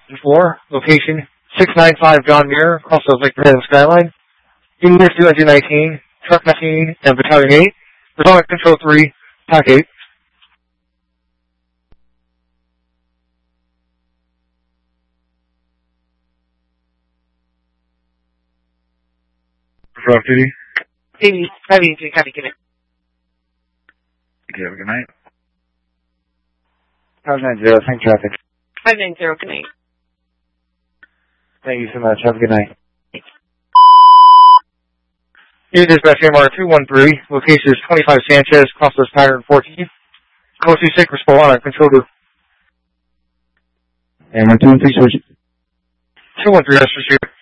4, location 695 John Muir, across the Lake Manhattan skyline. Units 2 Engine 19, Truck 19, and Battalion 8. Resolve Control 3, Pack 8. Resolve duty. Heavy, copy, good night. Okay, have a good night. 590, same traffic. 590, good night. Thank you so much. Have a good night. Unit Dispatch MR 213, location is 25 Sanchez, Crossless Tire and 14. Go to Sacred Spolana, Control to MR 213, switch. 213, that's for sure.